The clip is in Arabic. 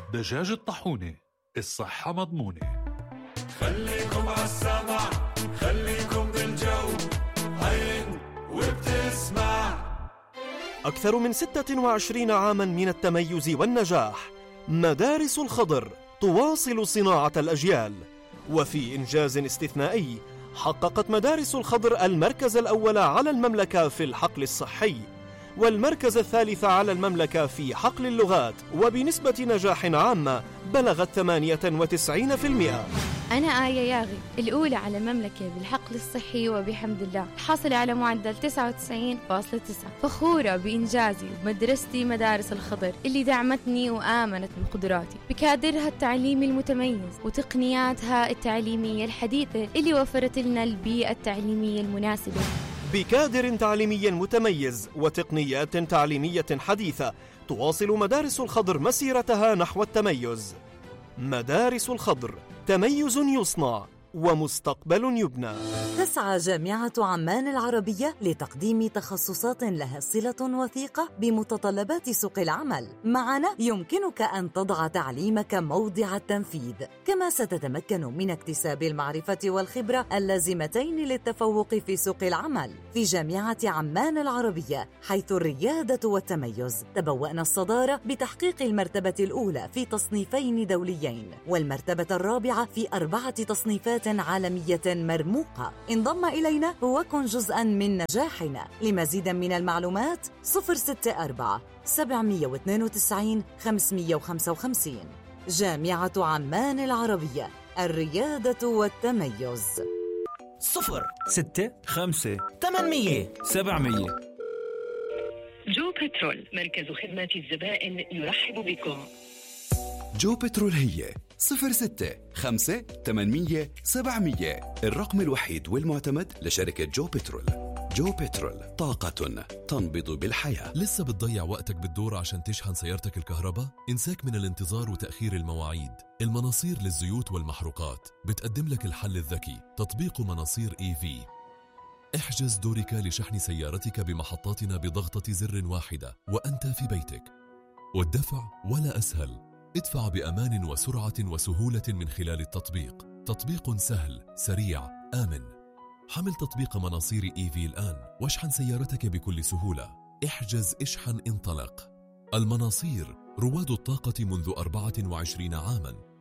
دجاج الطاحونة، الصحة مضمونة. خليكم عالسمع، خليكم بالجو، عين وبتسمع. أكثر من 26 عاماً من التميز والنجاح، مدارس الخضر تواصل صناعة الأجيال. وفي إنجاز استثنائي حققت مدارس الخضر المركز الأول على المملكة في الحقل الصحي، والمركز الثالث على المملكة في حقل اللغات، وبنسبة نجاح عامة بلغت 98%. أنا آية ياغي الأولى على المملكة بالحقل الصحي وبحمد الله، حاصلة على معدل 99.9. فخورة بإنجازي ومدرستي مدارس الخضر اللي دعمتني وآمنت بقدراتي بكادرها التعليمي المتميز وتقنياتها التعليمية الحديثة اللي وفرت لنا البيئة التعليمية المناسبة. بكادر تعليمي متميز وتقنيات تعليمية حديثة تواصل مدارس الخضر مسيرتها نحو التميز. مدارس الخضر، تميز يصنع ومستقبل يبنى. تسعى جامعة عمان العربية لتقديم تخصصات لها صلة وثيقة بمتطلبات سوق العمل. معنا يمكنك أن تضع تعليمك موضع التنفيذ، كما ستتمكن من اكتساب المعرفة والخبرة اللازمتين للتفوق في سوق العمل. في جامعة عمان العربية، حيث الريادة والتميز، تبوأنا الصدارة بتحقيق المرتبة الأولى في تصنيفين دوليين، والمرتبة الرابعة في 4 تصنيفات عالمية مرموقة. انضم إلينا وكن جزءاً من نجاحنا. لمزيد من المعلومات 064 792 555. جامعة عمان العربية، الريادة والتميز. 065-800-700. جو بترول، مركز خدمة الزبائن يرحب بكم. جو بترول هي 065-800-700، الرقم الوحيد والمعتمد لشركة جو بترول. جو بترول، طاقة تنبض بالحياة. لسه بتضيع وقتك بالدور عشان تشحن سيارتك الكهرباء؟ انساك من الانتظار وتأخير المواعيد. المناصير للزيوت والمحروقات بتقدم لك الحل الذكي، تطبيق مناصير EV. احجز دورك لشحن سيارتك بمحطاتنا بضغطة زر واحدة وأنت في بيتك. والدفع ولا أسهل، ادفع بأمان وسرعة وسهولة من خلال التطبيق. تطبيق سهل، سريع، آمن. حمل تطبيق مناصير EV الآن واشحن سيارتك بكل سهولة. احجز، اشحن، انطلق. المناصير، رواد الطاقة منذ 24 عاماً.